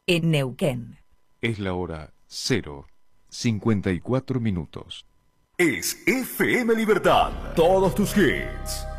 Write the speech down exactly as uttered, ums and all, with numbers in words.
en Neuquén. Es la hora cero cincuenta y cuatro minutos. Es F M Libertad. Todos tus hits.